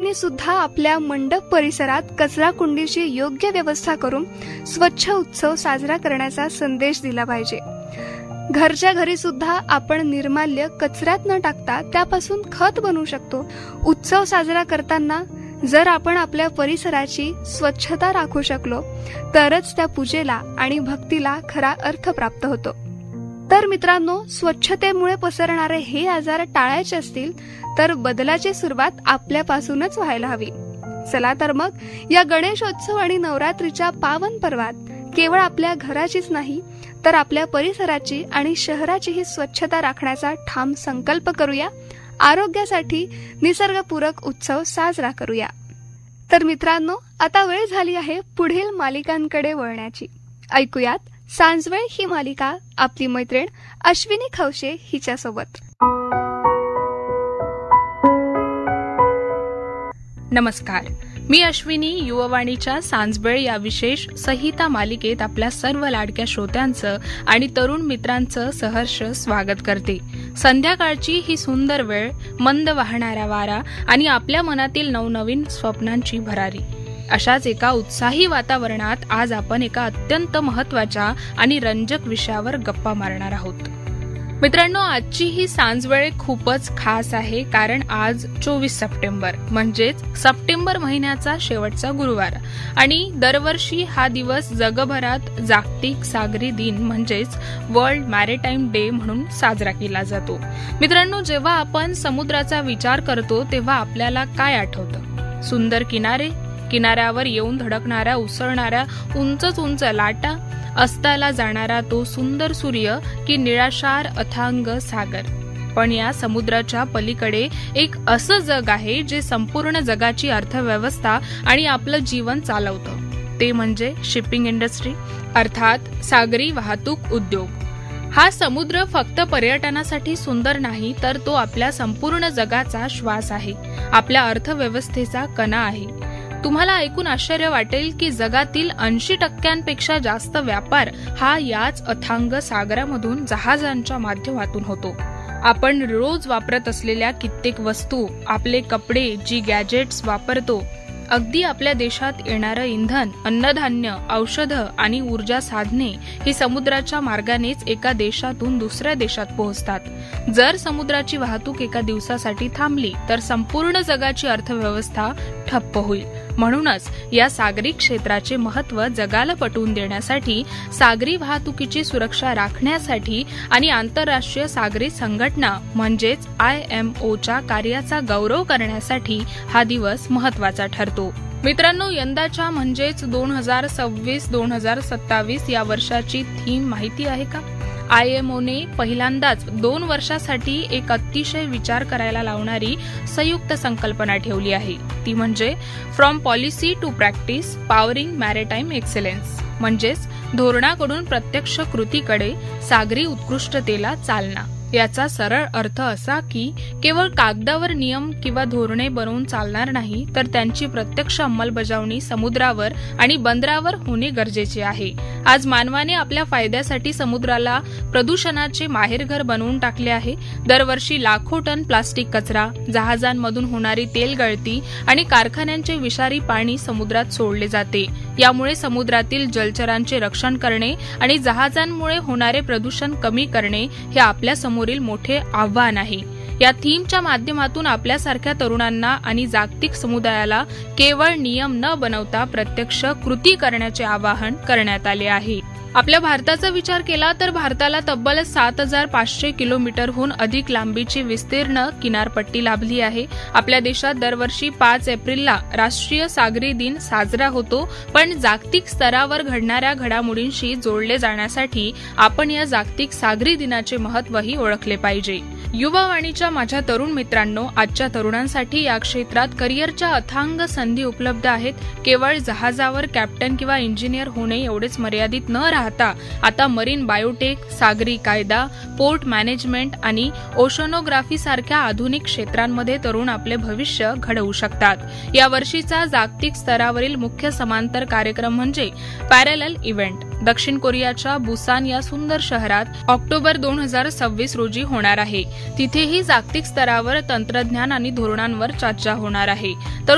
लोकांनी सुद्धा आपल्या मंडप परिसरात कचरा कुंडीची योग्य व्यवस्था करून स्वच्छ उत्सव साजरा करण्याचा संदेश दिला पाहिजे. घरच्या घरी सुद्धा आपण निर्माल्य कचऱ्यात न टाकता त्यापासून खत बनवू शकतो. उत्सव साजरा करताना जर आपण आपल्या परिसराची स्वच्छता राखू शकलो तरच त्या पूजेला आणि भक्तीला खरा अर्थ प्राप्त होतो. तर मित्रांनो, स्वच्छतेमुळे पसरणारे हे आजार टाळायचे असतील तर बदलाची सुरुवात आपल्यापासूनच व्हायला हवी. चला तर मग या गणेशोत्सव आणि नवरात्रीच्या पावन पर्वात केवळ आपल्या घराचीच नाही तर आपल्या परिसराची आणि शहराचीही स्वच्छता राखण्याचा ठाम संकल्प करूया. आरोग्यासाठी निसर्गपूरक उत्सव साजरा करूया. तर मित्रांनो, आता वेळ झाली आहे पुढील मालिकांकडे वळण्याची. ऐकूयात सांजवेळ ही मालिका आपली मैत्रीण अश्विनी खवशे हिच्यासोबत. नमस्कार, मी अश्विनी युववाणीच्या सांजवेळ या विशेष संहिता मालिकेत आपल्या सर्व लाडक्या श्रोत्यांचं आणि तरुण मित्रांचं सहर्ष स्वागत करते. संध्याकाळची ही सुंदर वेळ, मंद वाहणारा वारा आणि आपल्या मनातील नवनवीन स्वप्नांची भरारी, अशाच एका उत्साही वातावरणात आज आपण एका अत्यंत महत्वाच्या आणि रंजक विषयावर गप्पा मारणार आहोत. मित्रांनो, आजची ही सांजवेळ खूपच खास आहे, कारण आज 24 सप्टेंबर म्हणजेच सप्टेंबर महिन्याचा शेवटचा गुरुवार आणि दरवर्षी हा दिवस जगभरात जागतिक सागरी दिन म्हणजेच वर्ल्ड मॅरिटाईम डे म्हणून साजरा केला जातो. मित्रांनो, जेव्हा आपण समुद्राचा विचार करतो तेव्हा आपल्याला काय आठवतं? सुंदर किनारे, किनाऱ्यावर येऊन धडकणाऱ्या उसळणाऱ्या उंच उंच लाटा, अस्ताला जाणारा तो सुंदर सूर्य की निराशार अथांग सागर. पण या समुद्राच्या पलीकडे एक असं जग आहे जे संपूर्ण जगाची अर्थव्यवस्था आणि आपलं जीवन चालवतं. ते म्हणजे शिपिंग इंडस्ट्री, अर्थात सागरी वाहतूक उद्योग. हा समुद्र फक्त पर्यटनासाठी सुंदर नाही, तर तो आपल्या संपूर्ण जगाचा श्वास आहे, आपल्या अर्थव्यवस्थेचा कणा आहे. तुम्हाला ऐकून आश्चर्य वाटेल की जगातील 80% जास्त व्यापार हा याच अथांग सागरामधून जहाजांच्या माध्यमातून होतो. आपण रोज वापरत असलेल्या कित्येक वस्तू, आपले कपडे, जी गॅजेट्स वापरतो, अगदी आपल्या देशात येणारं इंधन, अन्नधान्य, औषधं आणि ऊर्जा साधने ही समुद्राच्या मार्गानेच एका देशातून दुसऱ्या देशात पोहोचतात. जर समुद्राची वाहतूक एका दिवसासाठी थांबली तर संपूर्ण जगाची अर्थव्यवस्था ठप्प होईल. म्हणूनच या सागरी क्षेत्राचे महत्त्व जगाला पटवून देण्यासाठी, सागरी वाहतुकीची सुरक्षा राखण्यासाठी आणि आंतरराष्ट्रीय सागरी संघटना म्हणजेच IMOच्या कार्याचा गौरव करण्यासाठी हा दिवस महत्त्वाचा ठरतो. मित्रांनो, यंदाच्या म्हणजेच 2026-2027 या वर्षाची थीम माहिती आहे का? IMOने पहिल्यांदाच 2 वर्षासाठी एक अतिशय विचार करायला लावणारी संयुक्त संकल्पना ठेवली आहे. ती म्हणजे from policy to practice powering maritime excellence, म्हणजेच धोरणाकडून प्रत्यक्ष कृतीकडे सागरी उत्कृष्टतेला चालना. याचा सरळ अर्थ असा की केवळ कागदावर नियम किंवा धोरणे बनवून चालणार नाही, तर त्यांची प्रत्यक्ष अंमलबजावणी समुद्रावर आणि बंदरावर होणे गरजेचे आहे. आज मानवाने आपल्या फायद्यासाठी समुद्राला प्रदूषणाचे माहेरघर बनवून टाकले आहे. दरवर्षी लाखो टन प्लास्टिक कचरा, जहाजांमधून होणारी तेल गळती आणि कारखान्यांचे विषारी पाणी समुद्रात सोडले जाते. यामुळे समुद्रातील जलचरांचे रक्षण करणे आणि जहाजांमुळे होणारे प्रदूषण कमी करणे हे आपल्या समोरील मोठे आव्हान आहे. या थीमच्या माध्यमातून आपल्यासारख्या तरुणांना आणि जागतिक समुदायाला केवळ नियम न बनवता प्रत्यक्ष कृती करण्याचे आवाहन करण्यात आले आहे. आपल्या भारताचा विचार केला तर भारताला तब्बल 7,500 किलोमीटरहून अधिक लांबीची विस्तीर्ण किनारपट्टी लाभली आहे. आपल्या देशात दरवर्षी 5 एप्रिलला राष्ट्रीय सागरी दिन साजरा होतो, पण जागतिक स्तरावर घडणाऱ्या घडामोडींशी जोडले जाण्यासाठी आपण या जागतिक सागरी दिनाचे महत्त्वही ओळखले पाहिजे. युवावाणीच्या माझ्या तरुण मित्रांनो, आजच्या तरुणांसाठी या क्षेत्रात करिअरच्या अथांग संधी उपलब्ध आहेत. केवळ जहाजावर कॅप्टन किंवा इंजिनियर होणे एवढेच मर्यादित न राहता आता मरीन बायोटेक, सागरी कायदा, पोर्ट मॅनेजमेंट आणि ओशनोग्राफी सारख्या आधुनिक क्षेत्रांमध्ये तरुण आपले भविष्य घडवू शकतात. या वर्षीचा जागतिक स्तरावरील मुख्य समांतर कार्यक्रम म्हणजे पॅरलल इव्हेंट दक्षिण कोरियाच्या बुसान या सुंदर शहरात ऑक्टोबर 2026 रोजी होणार आहे. तिथेही जागतिक स्तरावर तंत्रज्ञान आणि धोरणांवर चर्चा होणार आहे. तर